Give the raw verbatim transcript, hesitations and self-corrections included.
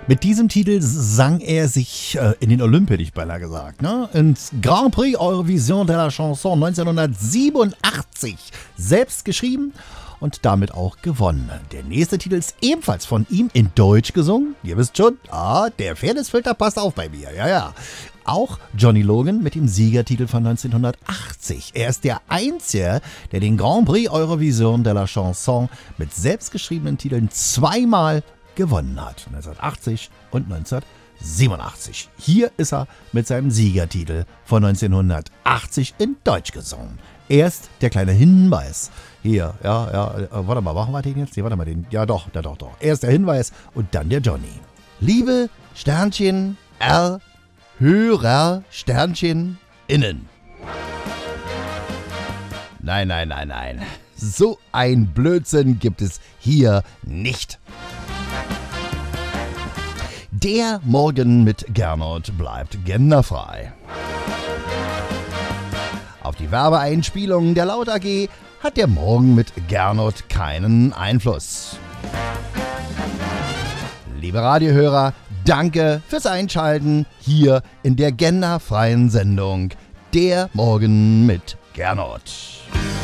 Mit diesem Titel sang er sich äh, in den Olymp, hätte ich beinahe gesagt, ne? Ins Grand Prix Eurovision de la Chanson neunzehnhundertsiebenundachtzig selbst geschrieben und damit auch gewonnen. Der nächste Titel ist ebenfalls von ihm in Deutsch gesungen. Ihr wisst schon, ah, der Fairnessfilter passt auf bei mir, ja, ja. Auch Johnny Logan mit dem Siegertitel von neunzehnhundertachtzig. Er ist der Einzige, der den Grand Prix Eurovision de la Chanson mit selbstgeschriebenen Titeln zweimal gewonnen hat. neunzehnhundertachtzig und neunzehnhundertsiebenundachtzig. Hier ist er mit seinem Siegertitel von neunzehnhundertachtzig in Deutsch gesungen. Erst der kleine Hinweis. Hier, ja, ja, äh, warte mal, machen wir den jetzt? Nee, warte mal, den. Ja, doch, da, doch, doch. Erst der Hinweis und dann der Johnny. Liebe Sternchen R, Hörer Sternchen innen. Nein, nein, nein, nein. So ein Blödsinn gibt es hier nicht. Der Morgen mit Gernot bleibt genderfrei. Auf die Werbeeinspielung der Laut A G hat der Morgen mit Gernot keinen Einfluss. Liebe Radiohörer, danke fürs Einschalten hier in der genderfreien Sendung Der Morgen mit Gernot.